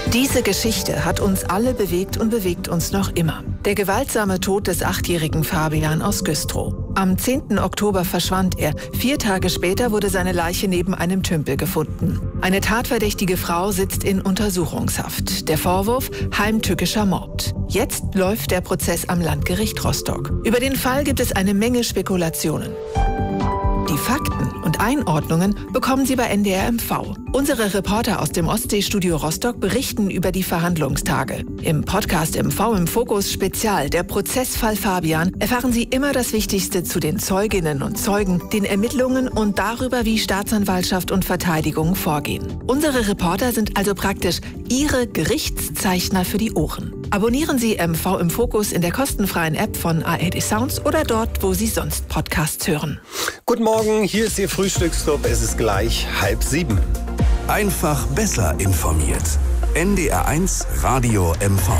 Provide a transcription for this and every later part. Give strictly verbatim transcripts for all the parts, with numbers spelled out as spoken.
Diese Geschichte hat uns alle bewegt und bewegt uns noch immer. Der gewaltsame Tod des achtjährigen Fabian aus Güstrow. Am zehnten Oktober verschwand er. Vier Tage später wurde seine Leiche neben einem Tümpel gefunden. Eine tatverdächtige Frau sitzt in Untersuchungshaft. Der Vorwurf: heimtückischer Mord. Jetzt läuft der Prozess am Landgericht Rostock. Über den Fall gibt es eine Menge Spekulationen. Die Fakten und Einordnungen bekommen Sie bei N D R M V. Unsere Reporter aus dem Ostseestudio Rostock berichten über die Verhandlungstage. Im Podcast M V im Fokus Spezial, der Prozessfall Fabian, erfahren Sie immer das Wichtigste zu den Zeuginnen und Zeugen, den Ermittlungen und darüber, wie Staatsanwaltschaft und Verteidigung vorgehen. Unsere Reporter sind also praktisch Ihre Gerichtszeichner für die Ohren. Abonnieren Sie M V im Fokus in der kostenfreien App von A R D Sounds oder dort, wo Sie sonst Podcasts hören. Guten Morgen, hier ist Ihr Frühstücksclub. Es ist gleich halb sieben. Einfach besser informiert. N D R eins Radio M V.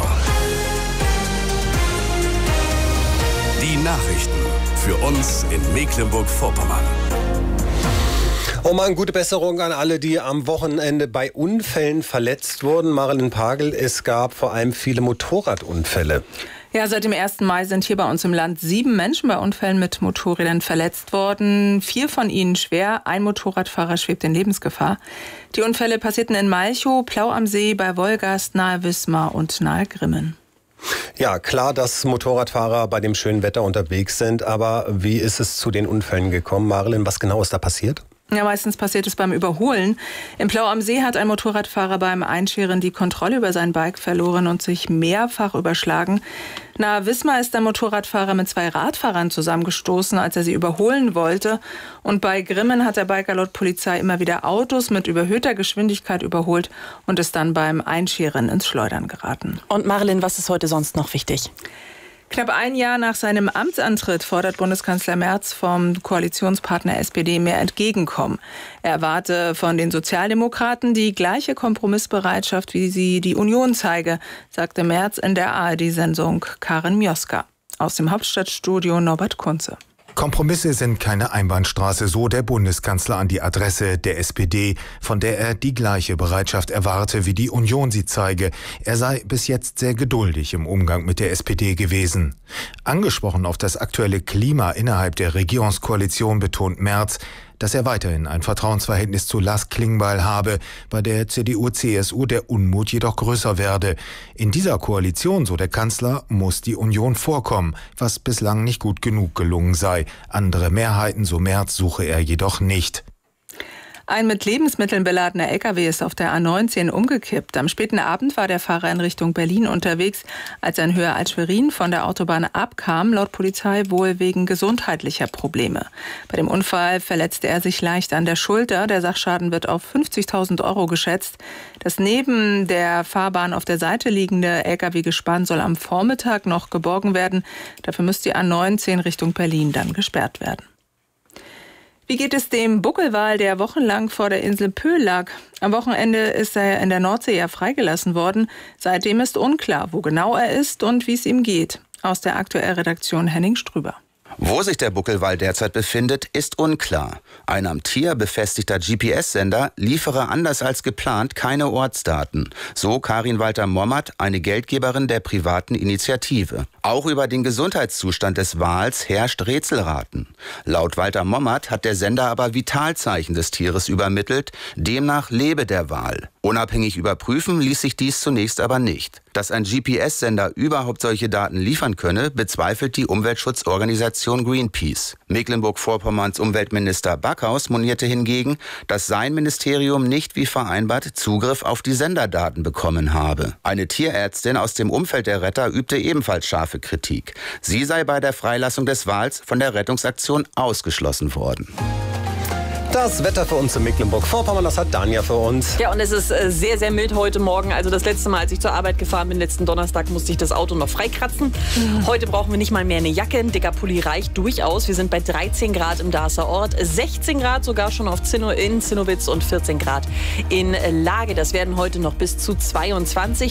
Die Nachrichten für uns in Mecklenburg-Vorpommern. Oh Mann, gute Besserung an alle, die am Wochenende bei Unfällen verletzt wurden. Marilyn Pagel, es gab vor allem viele Motorradunfälle. Ja, seit dem ersten Mai sind hier bei uns im Land sieben Menschen bei Unfällen mit Motorrädern verletzt worden. Vier von ihnen schwer. Ein Motorradfahrer schwebt in Lebensgefahr. Die Unfälle passierten in Malchow, Plau am See, bei Wolgast, nahe Wismar und nahe Grimmen. Ja, klar, dass Motorradfahrer bei dem schönen Wetter unterwegs sind. Aber wie ist es zu den Unfällen gekommen? Marilyn, was genau ist da passiert? Ja, meistens passiert es beim Überholen. Im Plau am See hat ein Motorradfahrer beim Einscheren die Kontrolle über sein Bike verloren und sich mehrfach überschlagen. Nahe Wismar ist ein Motorradfahrer mit zwei Radfahrern zusammengestoßen, als er sie überholen wollte. Und bei Grimmen hat der Biker laut Polizei immer wieder Autos mit überhöhter Geschwindigkeit überholt und ist dann beim Einscheren ins Schleudern geraten. Und Marilyn, was ist heute sonst noch wichtig? Knapp ein Jahr nach seinem Amtsantritt fordert Bundeskanzler Merz vom Koalitionspartner S P D mehr Entgegenkommen. Er erwarte von den Sozialdemokraten die gleiche Kompromissbereitschaft, wie sie die Union zeige, sagte Merz in der A R D-Sendung Karin Mioska. Aus dem Hauptstadtstudio Norbert Kunze. Kompromisse sind keine Einbahnstraße, so der Bundeskanzler an die Adresse der S P D, von der er die gleiche Bereitschaft erwarte, wie die Union sie zeige. Er sei bis jetzt sehr geduldig im Umgang mit der S P D gewesen. Angesprochen auf das aktuelle Klima innerhalb der Regierungskoalition betont Merz, dass er weiterhin ein Vertrauensverhältnis zu Lars Klingbeil habe, bei der C D U C S U der Unmut jedoch größer werde. In dieser Koalition, so der Kanzler, muss die Union vorkommen, was bislang nicht gut genug gelungen sei. Andere Mehrheiten, so Merz, suche er jedoch nicht. Ein mit Lebensmitteln beladener L K W ist auf der A neunzehn umgekippt. Am späten Abend war der Fahrer in Richtung Berlin unterwegs, als er in Höhe Alt-Schwerin von der Autobahn abkam, laut Polizei wohl wegen gesundheitlicher Probleme. Bei dem Unfall verletzte er sich leicht an der Schulter. Der Sachschaden wird auf fünfzigtausend Euro geschätzt. Das neben der Fahrbahn auf der Seite liegende L K W-Gespann soll am Vormittag noch geborgen werden. Dafür müsste die A neunzehn Richtung Berlin dann gesperrt werden. Wie geht es dem Buckelwal, der wochenlang vor der Insel Pöhl lag? Am Wochenende ist er in der Nordsee ja freigelassen worden. Seitdem ist unklar, wo genau er ist und wie es ihm geht. Aus der Aktuell-Redaktion Henning Strüber. Wo sich der Buckelwal derzeit befindet, ist unklar. Ein am Tier befestigter G P S-Sender liefere anders als geplant keine Ortsdaten. So Karin Walter-Mommert, eine Geldgeberin der privaten Initiative. Auch über den Gesundheitszustand des Wals herrscht Rätselraten. Laut Walter-Mommert hat der Sender aber Vitalzeichen des Tieres übermittelt. Demnach lebe der Wal. Unabhängig überprüfen ließ sich dies zunächst aber nicht. Dass ein G P S-Sender überhaupt solche Daten liefern könne, bezweifelt die Umweltschutzorganisation Greenpeace. Mecklenburg-Vorpommerns Umweltminister Backhaus monierte hingegen, dass sein Ministerium nicht wie vereinbart Zugriff auf die Senderdaten bekommen habe. Eine Tierärztin aus dem Umfeld der Retter übte ebenfalls scharfe Kritik. Sie sei bei der Freilassung des Wals von der Rettungsaktion ausgeschlossen worden. Das Wetter für uns in Mecklenburg-Vorpommern, das hat Danja für uns. Ja, und es ist äh, sehr, sehr mild heute Morgen. Also das letzte Mal, als ich zur Arbeit gefahren bin, letzten Donnerstag, musste ich das Auto noch freikratzen. Mhm. Heute brauchen wir nicht mal mehr eine Jacke. Ein dicker Pulli reicht durchaus. Wir sind bei dreizehn Grad im Darßer Ort, sechzehn Grad sogar schon auf Zinno in Zinnowitz und vierzehn Grad in Lage. Das werden heute noch bis zu zweiundzwanzig.